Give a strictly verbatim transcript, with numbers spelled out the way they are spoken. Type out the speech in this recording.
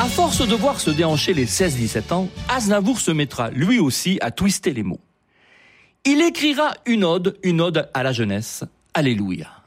force de voir se déhancher les seize dix-sept ans, Aznavour se mettra lui aussi à twister les mots. Il écrira une ode, une ode à la jeunesse. Alléluia.